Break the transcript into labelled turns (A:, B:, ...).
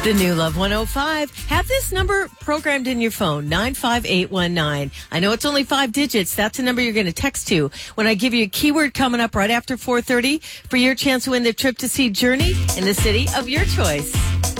A: The new Love 105. Have this number programmed in your phone, 95819. I know it's only 5 digits. That's the number you're going to text to when I give you a keyword coming up right after 4:30 for your chance to win the trip to see Journey in the city of your choice.